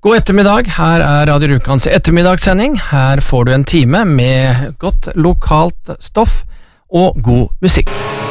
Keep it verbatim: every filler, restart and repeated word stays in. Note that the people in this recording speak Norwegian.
God ettermiddag, her er Radio Rjukan's ettermiddagssending. Her får du en time med godt lokalt stoff og god musikk.